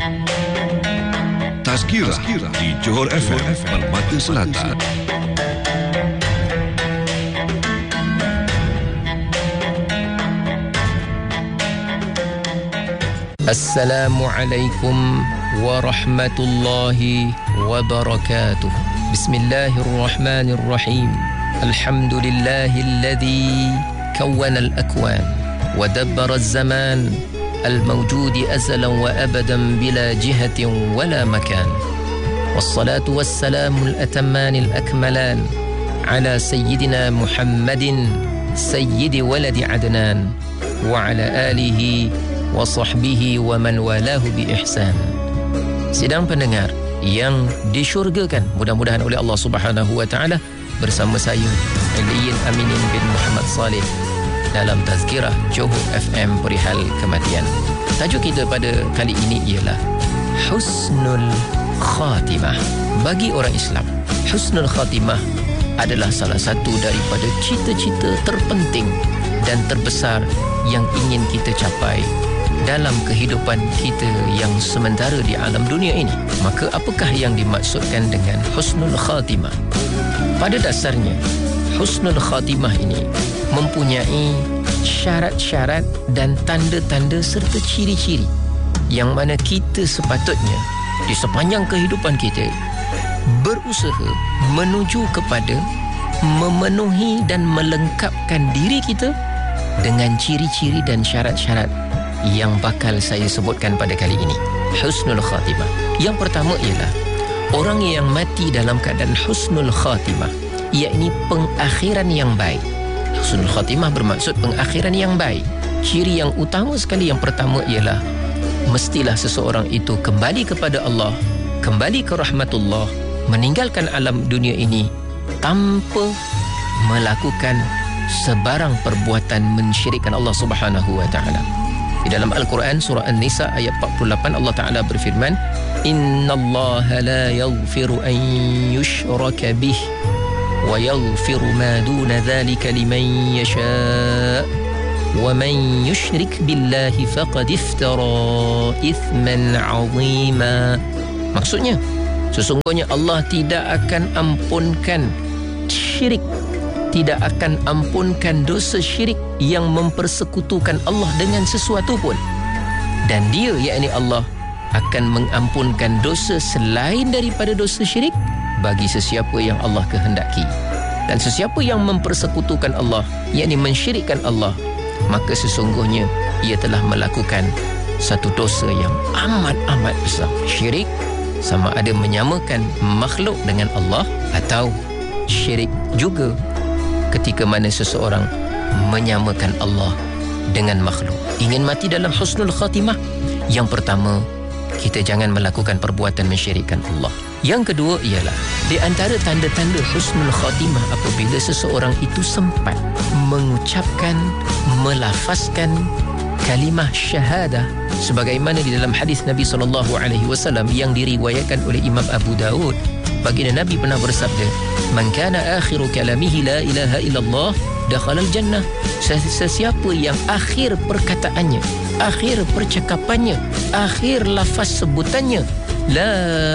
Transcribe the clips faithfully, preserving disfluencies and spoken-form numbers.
Tazkirah di Johor F M Permata Selatan. Assalamualaikum warahmatullahi wabarakatuh. Bismillahirrahmanirrahim. Alhamdulillahilladzi kawwana al-akwan wa dabbara az-zaman al-mawjudi azalan wa abadan bila jihatin wala makan. Wassalatu wassalamu al-atamman al-akmalan ala sayyidina Muhammadin sayyidi waladi Adnan wa ala alihi wa sahbihi wa man walahu bi ihsan. Sidang pendengar yang disyurgakan mudah-mudahan oleh Allah Subhanahu wa taala, bersama saya Aliyin Aminin bin Muhammad Saleh dalam Tazkirah Johor F M perihal kematian. Tajuk kita pada kali ini ialah Husnul Khatimah. Bagi orang Islam, Husnul Khatimah adalah salah satu daripada cita-cita terpenting dan terbesar yang ingin kita capai dalam kehidupan kita yang sementara di alam dunia ini. Maka apakah yang dimaksudkan dengan Husnul Khatimah? Pada dasarnya, Husnul Khatimah ini mempunyai syarat-syarat dan tanda-tanda serta ciri-ciri yang mana kita sepatutnya di sepanjang kehidupan kita berusaha menuju kepada memenuhi dan melengkapkan diri kita dengan ciri-ciri dan syarat-syarat yang bakal saya sebutkan pada kali ini. Husnul Khatimah. Yang pertama ialah orang yang mati dalam keadaan Husnul Khatimah, iaitu pengakhiran yang baik. Husnul Khatimah bermaksud pengakhiran yang baik. Ciri yang utama sekali yang pertama ialah mestilah seseorang itu kembali kepada Allah, kembali ke rahmatullah, meninggalkan alam dunia ini tanpa melakukan sebarang perbuatan mensyirikkan Allah Subhanahu wa taala. Di dalam Al-Quran surah An-Nisa ayat empat puluh lapan, Allah Ta'ala berfirman, Innallaha la yaghfiru an yushraka bih wa yaghfiru ma duna dhalika liman yasha' wa man yushrik billahi faqad iftara ithman 'azima. Maksudnya, sesungguhnya Allah tidak akan ampunkan syirik, tidak akan ampunkan dosa syirik yang mempersekutukan Allah dengan sesuatu pun. Dan dia, yakni Allah, akan mengampunkan dosa selain daripada dosa syirik bagi sesiapa yang Allah kehendaki. Dan sesiapa yang mempersekutukan Allah, yakni mensyirikkan Allah, maka sesungguhnya ia telah melakukan satu dosa yang amat-amat besar. Syirik sama ada menyamakan makhluk dengan Allah, atau syirik juga ketika mana seseorang menyamakan Allah dengan makhluk. Ingin mati dalam Husnul Khatimah, yang pertama, kita jangan melakukan perbuatan mensyirikkan Allah. Yang kedua ialah di antara tanda-tanda Husnul Khatimah apabila seseorang itu sempat mengucapkan, melafazkan kalimah syahadah, sebagaimana di dalam hadis Nabi sallallahu alaihi wasallam yang diriwayatkan oleh Imam Abu Daud. Baginda Nabi pernah bersabda, Man kana akhiru kalamihi la ilaha illallah dakhala al-jannah. Sesiapa yang akhir perkataannya, akhir percakapannya, akhir lafaz sebutannya la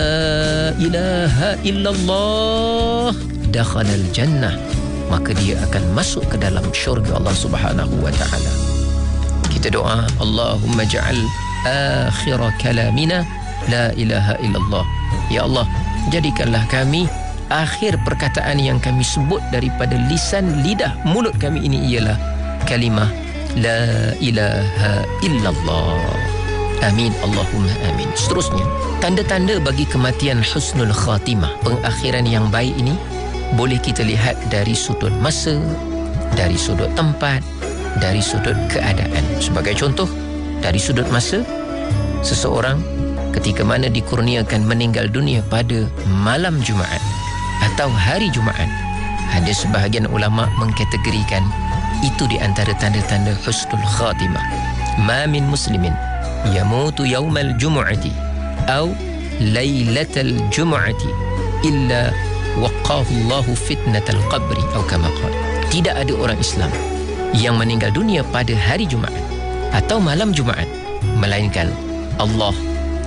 ilaha illallah dakhala al-jannah, maka dia akan masuk ke dalam syurga Allah Subhanahu wa taala. Kita doa, Allahumma ja'al akhir kalamina la ilaha illallah. Ya Allah, jadikanlah kami akhir perkataan yang kami sebut daripada lisan, lidah, mulut kami ini ialah kalimah la ilaha illallah. Amin, Allahumma amin. Seterusnya, tanda-tanda bagi kematian Husnul Khatimah, pengakhiran yang baik ini, boleh kita lihat dari sudut masa, dari sudut tempat, dari sudut keadaan. Sebagai contoh, dari sudut masa, seseorang ketika mana dikurniakan meninggal dunia pada malam Jumaat atau hari Jumaat, ada sebahagian ulama mengkategorikan itu di antara tanda-tanda Husnul Khatimah. Ma min muslimin yamutu yawmal jumu'ati aw laylatal jumu'ati illa waqahu Allahu fitnatal qabri atau kama qala. Tidak ada orang Islam yang meninggal dunia pada hari Jumaat atau malam Jumaat, melainkan Allah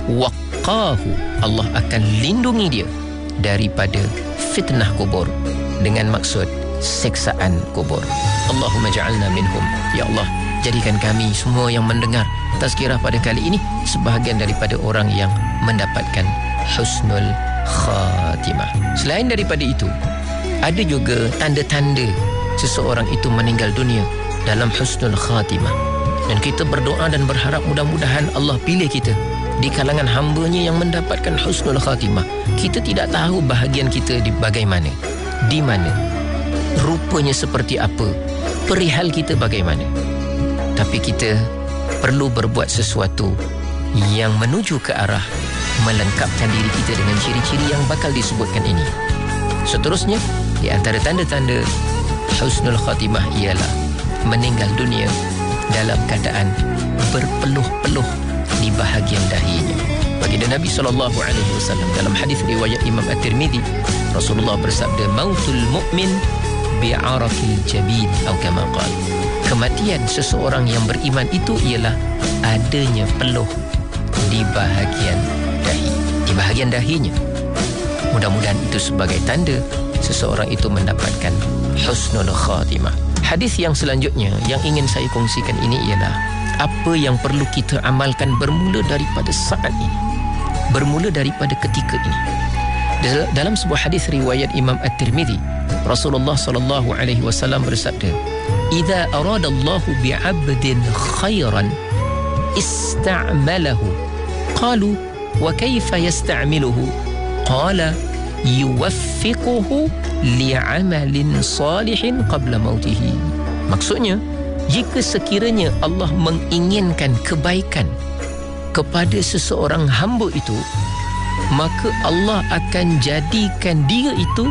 waqahu, Allah akan lindungi dia daripada fitnah kubur, dengan maksud siksaan kubur. Allahumma ja'alna minhum. Ya Allah, jadikan kami semua yang mendengar tazkirah pada kali ini sebahagian daripada orang yang mendapatkan husnul khatimah. Selain daripada itu, ada juga tanda-tanda seseorang itu meninggal dunia dalam husnul khatimah. Dan kita berdoa dan berharap mudah-mudahan Allah pilih kita di kalangan hamba-Nya yang mendapatkan husnul khatimah. Kita tidak tahu bahagian kita di bagaimana, di mana, rupanya seperti apa, perihal kita bagaimana. Tapi kita perlu berbuat sesuatu yang menuju ke arah melengkapkan diri kita dengan ciri-ciri yang bakal disebutkan ini. Seterusnya, di antara tanda-tanda husnul khatimah ialah meninggal dunia dalam keadaan berpeluh-peluh di bahagian dahinya. Baginda Nabi sallallahu alaihi wasallam dalam hadis riwayat Imam At-Tirmizi, Rasulullah bersabda, "Mautul mu'min bi'arakil jabin," atau kama qala. Kematian seseorang yang beriman itu ialah adanya peluh di bahagian dahi, di bahagian dahinya. Mudah-mudahan itu sebagai tanda seseorang itu mendapatkan husnul khatimah. Hadis yang selanjutnya yang ingin saya kongsikan ini ialah apa yang perlu kita amalkan bermula daripada saat ini, bermula daripada ketika ini. Dalam sebuah hadis riwayat Imam At-Tirmizi, Rasulullah sallallahu alaihi wasallam bersabda, "Idza aradallahu bi'abdin khairan ista'malahu." Qalu, "Wa kaifa yasta'miluhu?" Qala, "Yuwaffiquhu li'amalin salihin qabla mautihi." Maksudnya, jika sekiranya Allah menginginkan kebaikan kepada seseorang hamba itu, maka Allah akan jadikan dia itu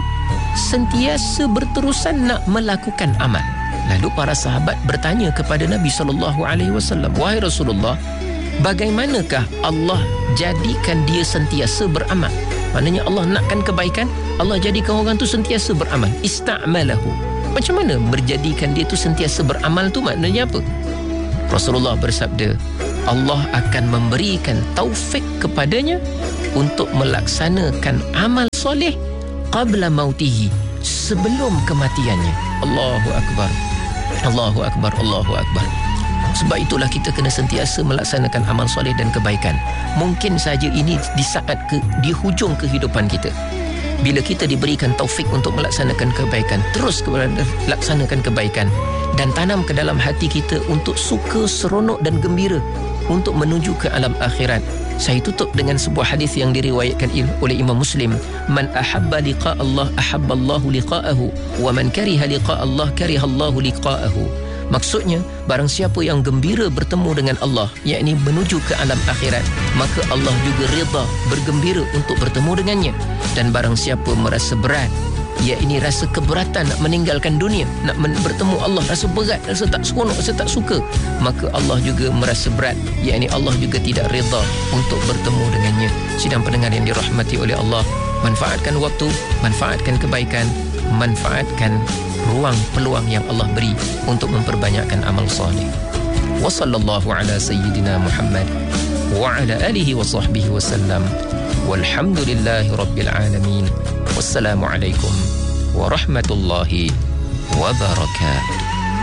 sentiasa berterusan nak melakukan amal. Lalu para sahabat bertanya kepada Nabi sallallahu alaihi wasallam, "Wahai Rasulullah, bagaimanakah Allah jadikan dia sentiasa beramal?" Maknanya Allah nakkan kebaikan, Allah jadikan orang tu sentiasa beramal. Ista'malahu. Macam mana berjadikan dia tu sentiasa beramal tu maknanya apa? Rasulullah bersabda, Allah akan memberikan taufik kepadanya untuk melaksanakan amal soleh qabla mautihi, sebelum kematiannya. Allahu Akbar. Allahu Akbar. Allahu Akbar. Sebab itulah kita kena sentiasa melaksanakan amal soleh dan kebaikan. Mungkin saja ini di saat ke, di hujung kehidupan kita. Bila kita diberikan taufik untuk melaksanakan kebaikan, terus laksanakan kebaikan dan tanam ke dalam hati kita untuk suka, seronok dan gembira untuk menuju ke alam akhirat. Saya tutup dengan sebuah hadis yang diriwayatkan oleh Imam Muslim, "Man ahabba liqa Allah ahabba Allahu liqa'ahu, wa man kariha liqa Allah kariha Allahu liqa'ahu." Maksudnya, barang siapa yang gembira bertemu dengan Allah, yakni menuju ke alam akhirat, maka Allah juga redha, bergembira untuk bertemu dengannya. Dan barang siapa merasa berat, yakni rasa keberatan nak meninggalkan dunia, nak men- bertemu Allah, rasa berat, rasa tak seronok, rasa tak suka, maka Allah juga merasa berat, yakni Allah juga tidak redha untuk bertemu dengannya. Sidang pendengar yang dirahmati oleh Allah, manfaatkan waktu, manfaatkan kebaikan, manfaatkan ruang peluang yang Allah beri untuk memperbanyakkan amal soleh. Wa sallallahu ala sayyidina Muhammad wa ala alihi wa sahbihi wa sallam. Walhamdulillahi rabbil alamin. Wassalamualaikum warahmatullahi wabarakatuh.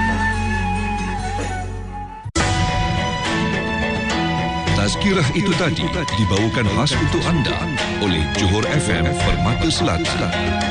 Tazkirah itu tadi dibawakan khas untuk anda oleh Johor F M Permata Selatan.